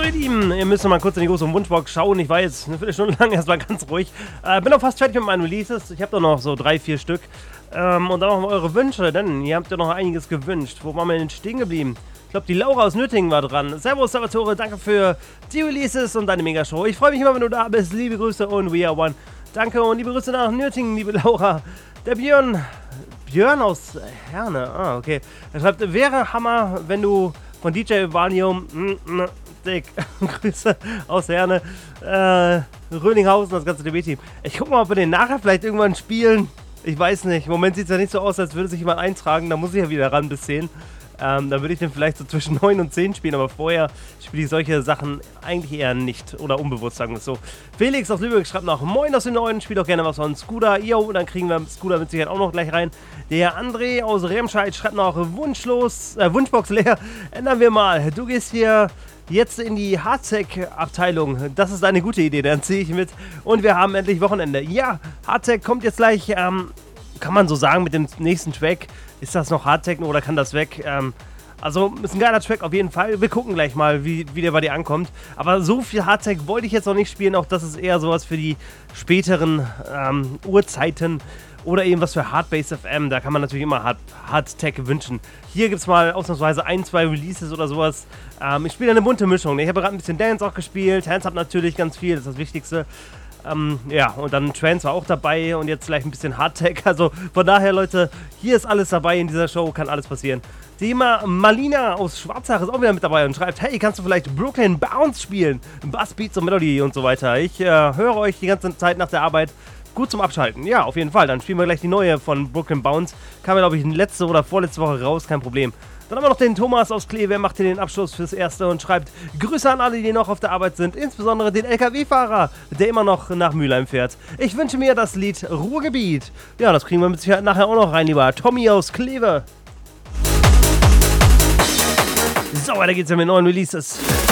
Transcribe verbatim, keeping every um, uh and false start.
ihr Lieben, ihr müsst noch mal kurz in die große Wunschbox schauen. Ich war jetzt eine Viertelstunde lang erstmal ganz ruhig. Äh, bin auch fast fertig mit meinen Releases. Ich habe doch noch so drei, vier Stück. Ähm, und dann noch mal eure Wünsche, denn ihr habt ja noch einiges gewünscht. Wo waren wir denn stehen geblieben? Ich glaube, die Laura aus Nürtingen war dran. Servus, Salvatore, danke für die Releases und deine Megashow. Ich freue mich immer, wenn du da bist. Liebe Grüße und We Are One. Danke und liebe Grüße nach Nürtingen, liebe Laura. Der Björn, Björn aus Herne, ah, okay. Er schreibt, wäre Hammer, wenn du von D J Valium, mm, mm, dick, Grüße aus Herne, äh, Röninghausen, das ganze D B-Team. Ich guck mal, ob wir den nachher vielleicht irgendwann spielen. Ich weiß nicht, im Moment sieht es ja nicht so aus, als würde sich jemand eintragen, da muss ich ja wieder ran bis zehn. Ähm, dann würde ich den vielleicht so zwischen neun und zehn spielen, aber vorher spiele ich solche Sachen eigentlich eher nicht. Oder unbewusst, sagen wir es so. Felix aus Lübeck schreibt noch, moin aus dem Neuen, spielt auch gerne was von Scooter. Jo, dann kriegen wir Scooter mit Sicherheit auch noch gleich rein. Der André aus Remscheid schreibt noch, wunschlos, äh, Wunschbox leer, ändern wir mal. Du gehst hier jetzt in die Hardtech-Abteilung. Das ist eine gute Idee, dann ziehe ich mit. Und wir haben endlich Wochenende. Ja, Hardtech kommt jetzt gleich, ähm, kann man so sagen, mit dem nächsten Track. Ist das noch Hardtechno oder kann das weg? Ähm, also ist ein geiler Track auf jeden Fall. Wir gucken gleich mal, wie, wie der bei dir ankommt. Aber so viel Hardtech wollte ich jetzt noch nicht spielen. Auch das ist eher sowas für die späteren ähm, Uhrzeiten. Oder eben was für Hardbase F M. Da kann man natürlich immer Hard, Hardtech wünschen. Hier gibt es mal ausnahmsweise ein, zwei Releases oder sowas. Ähm, ich spiele eine bunte Mischung. Ich habe gerade ein bisschen Dance auch gespielt. Hands-Up natürlich ganz viel, das ist das Wichtigste. Ähm, ja, und dann Trance war auch dabei und jetzt vielleicht ein bisschen Hardtech. Also von daher, Leute, hier ist alles dabei in dieser Show, kann alles passieren. Thema Malina aus Schwarzach ist auch wieder mit dabei und schreibt, hey, kannst du vielleicht Brooklyn Bounce spielen? Bass, Beats und Melody und so weiter. Ich äh, höre euch die ganze Zeit nach der Arbeit. Gut zum Abschalten. Ja, auf jeden Fall. Dann spielen wir gleich die neue von Brooklyn Bounce. Kam ja, glaube ich, letzte oder vorletzte Woche raus, kein Problem. Dann haben wir noch den Thomas aus Kleve, macht hier den Abschluss fürs Erste und schreibt Grüße an alle, die noch auf der Arbeit sind, insbesondere den L K W-Fahrer, der immer noch nach Mülheim fährt. Ich wünsche mir das Lied Ruhrgebiet. Ja, das kriegen wir mit Sicherheit nachher auch noch rein, lieber Tommy aus Kleve. So, weiter geht's ja mit neuen Releases.